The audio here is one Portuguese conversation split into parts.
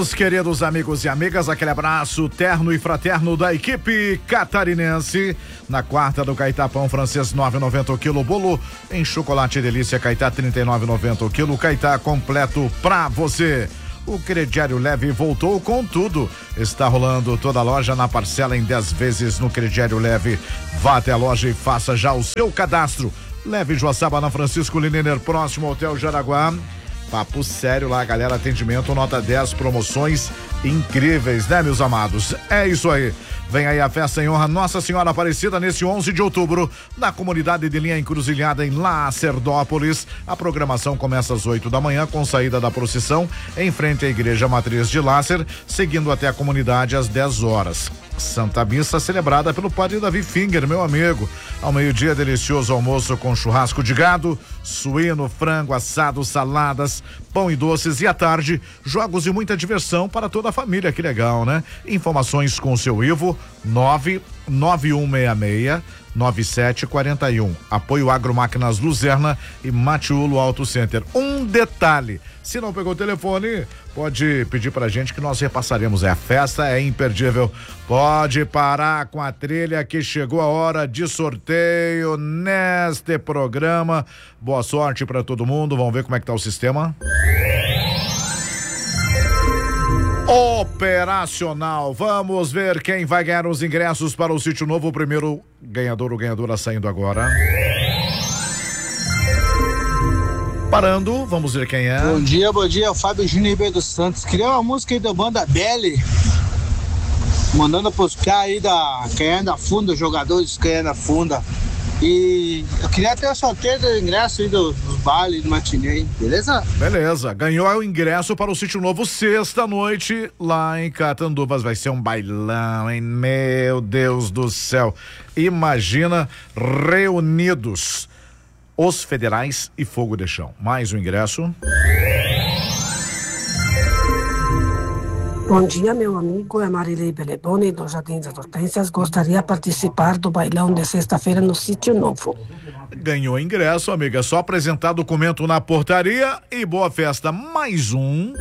Meus queridos amigos e amigas, aquele abraço terno e fraterno da equipe catarinense. Na quarta do Caetá, pão francês 9,90 o quilo, bolo em chocolate delícia Caetá 39,90 o quilo, Caetá completo pra você. O crediário leve voltou com tudo. Está rolando toda a loja na parcela em 10 vezes no crediário leve. Vá até a loja e faça já o seu cadastro. Leve Joaçaba na Francisco Linener, próximo ao Hotel Jaraguá. Papo sério lá, galera, atendimento nota 10, promoções incríveis, né, meus amados? É isso aí. Vem aí a festa em honra Nossa Senhora Aparecida nesse 11 de outubro, na comunidade de Linha Encruzilhada em Lacerdópolis. A programação começa às 8 da manhã com saída da procissão em frente à Igreja Matriz de Lácer, seguindo até a comunidade às 10 horas. Santa Missa celebrada pelo padre Davi Finger, meu amigo. Ao meio-dia, delicioso almoço com churrasco de gado, suíno, frango, assado, saladas, pão e doces, e à tarde, jogos e muita diversão para toda a família. Que legal, né? Informações com o seu Ivo, 99166-9741. Apoio Agromáquinas Luzerna e Matiulo Auto Center. Um detalhe, se não pegou o telefone, pode pedir pra gente que nós repassaremos. A festa é imperdível. Pode parar com a trilha que chegou a hora de sorteio neste programa. Boa sorte pra todo mundo. Vamos ver como é que tá o sistema. Operacional. Vamos ver quem vai ganhar os ingressos para o Sítio Novo. O primeiro ganhador ou ganhadora saindo agora. Parando, vamos ver quem é. Bom dia, o Fábio Júnior Ribeiro dos Santos. Queria uma música aí da banda Belly, mandando pros caras aí da Canhanda Funda, jogadores Canhanda Funda. E eu queria ter o sorteio do ingresso aí do baile, do matinê, beleza? Beleza, ganhou o ingresso para o Sítio Novo sexta-noite lá em Catanduvas. Vai ser um bailão, hein? Meu Deus do céu. Imagina reunidos os Federais e Fogo de Chão. Mais um ingresso. Bom dia, meu amigo, é Marilei Beleboni do Jardim das Hortênsias. Gostaria de participar do bailão de sexta-feira no Sítio Novo. Ganhou ingresso, amiga. É só apresentar documento na portaria e boa festa. Mais um.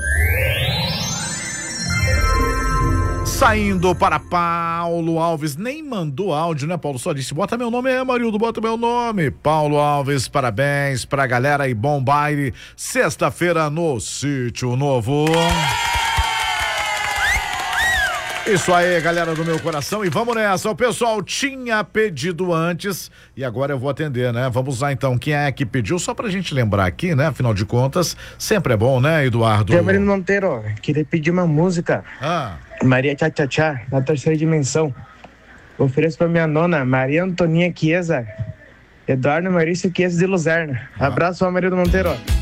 Saindo para Paulo Alves, nem mandou áudio, né, Paulo? Só disse, bota meu nome aí, Marildo, bota meu nome. Paulo Alves, parabéns pra galera e bom baile. Sexta-feira no Sítio Novo. Isso aí, galera do meu coração, e vamos nessa. O pessoal tinha pedido antes e agora eu vou atender, né? Vamos lá então, quem é que pediu? Só pra gente lembrar aqui, né? Afinal de contas, sempre é bom, né, Eduardo? Marino Monteiro, queria pedir uma música. Maria Tchá Tchá Tchá, na terceira dimensão. Ofereço pra minha nona, Maria Antoninha Chiesa, Eduardo Maurício Chiesa de Luzerna. Abraço, Marino Monteiro.